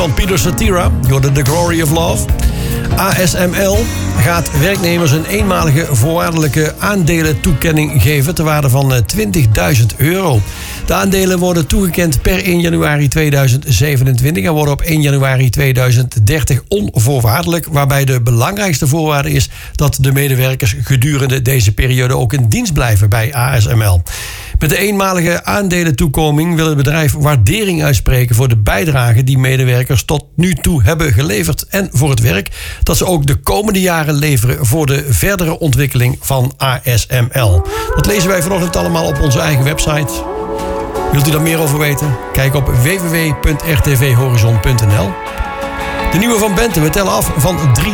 van Peter Cetera. Je hoorde The Glory of Love. ASML gaat werknemers een eenmalige voorwaardelijke aandelentoekenning geven ter waarde van €20.000. De aandelen worden toegekend per 1 januari 2027 en worden op 1 januari 2030 onvoorwaardelijk, waarbij de belangrijkste voorwaarde is dat de medewerkers gedurende deze periode ook in dienst blijven bij ASML. Met de eenmalige aandelentoekoming wil het bedrijf waardering uitspreken voor de bijdrage die medewerkers tot nu toe hebben geleverd en voor het werk dat ze ook de komende jaren leveren voor de verdere ontwikkeling van ASML. Dat lezen wij vanochtend allemaal op onze eigen website. Wilt u daar meer over weten? Kijk op www.rtvhorizon.nl. De nieuwe van Bente, we tellen af van 3